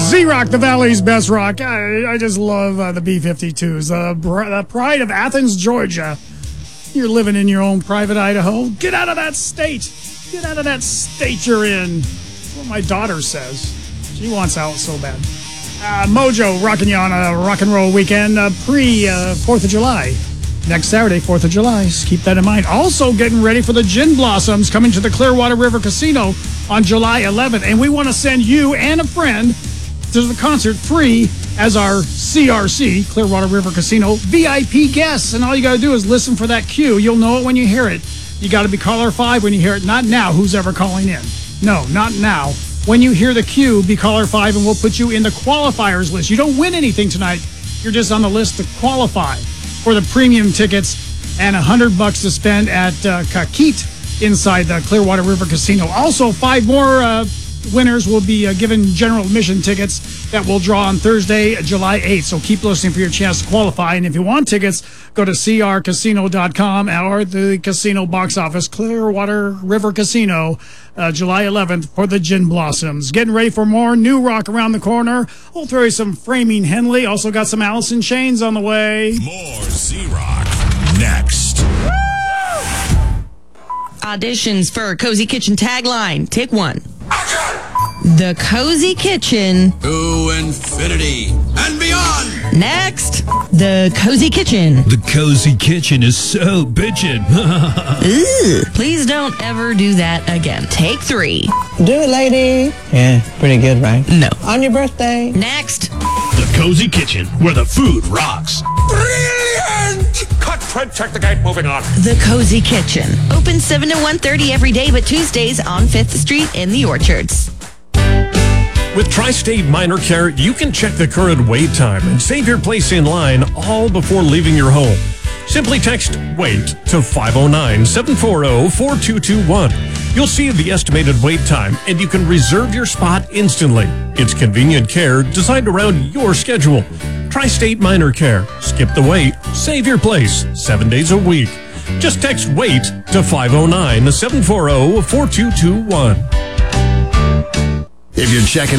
Z-Rock, the Valley's best rock. I just love the B-52s. The pride of Athens, Georgia. You're living in your own private Idaho. Get out of that state. Get out of that state you're in. That's what my daughter says. She wants out so bad. Mojo rocking you on a rock and roll weekend pre-4th of July. Next Saturday, 4th of July. Just keep that in mind. Also getting ready for the Gin Blossoms coming to the Clearwater River Casino on July 11th. And we want to send you and a friend to the concert free as our CRC, Clearwater River Casino, VIP guests. And all you got to do is listen for that cue. You'll know it when you hear it. You got to be caller 5 when you hear it. Not now, who's ever calling in. No, not now. When you hear the cue, be caller 5 and we'll put you in the qualifiers list. You don't win anything tonight. You're just on the list to qualify for the premium tickets and $100 to spend at Kakit inside the Clearwater River Casino. Also, 5 more winners will be given general admission tickets that we'll draw on Thursday, July 8th. So keep listening for your chance to qualify. And if you want tickets, go to crcasino.com or the casino box office, Clearwater River Casino, July 11th for the Gin Blossoms. Getting ready for more new rock around the corner. We'll throw you some Framing Henley. Also got some Alice in Chains on the way. More Z-Rock next. Auditions for Cozy Kitchen tagline. Take 1. The Cozy Kitchen. To infinity and beyond. Next, the Cozy Kitchen. The Cozy Kitchen is so bitchin'. Ugh. Please don't ever do that again. Take 3. Do it, lady. Yeah, pretty good, right? No. On your birthday. Next. The Cozy Kitchen, where the food rocks. Brilliant! Cut, Fred, check the gate, moving on. The Cozy Kitchen. Open 7 to 1:30 every day, but Tuesdays on 5th Street in the Orchards. With Tri-State Minor Care, you can check the current wait time and save your place in line all before leaving your home. Simply text WAIT to 509-740-4221. You'll see the estimated wait time, and you can reserve your spot instantly. It's convenient care designed around your schedule. Tri-State Minor Care. Skip the wait. Save your place 7 days a week. Just text WAIT to 509-740-4221. If you're checking